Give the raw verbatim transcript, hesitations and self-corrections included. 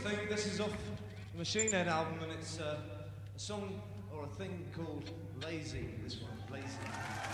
think this is off the Machine Head album, and it's uh, a song or a thing called Lazy. This one, Lazy.